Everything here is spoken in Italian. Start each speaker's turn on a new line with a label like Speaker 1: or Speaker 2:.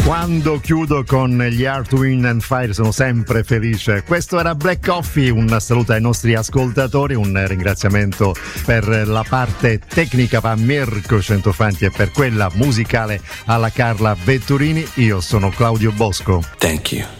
Speaker 1: Quando chiudo con gli Earth, Wind and Fire sono sempre felice. Questo era Black Coffee, un saluto ai nostri ascoltatori, un ringraziamento per la parte tecnica a Mirko Centofanti e per quella musicale alla Carla Vetturini. Io sono Claudio Bosco.
Speaker 2: Thank you.